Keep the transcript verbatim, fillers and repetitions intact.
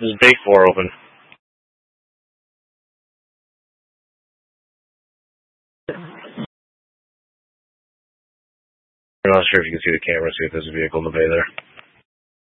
There's bay four open. I'm not sure if you can see the camera, see if there's a vehicle in the bay there.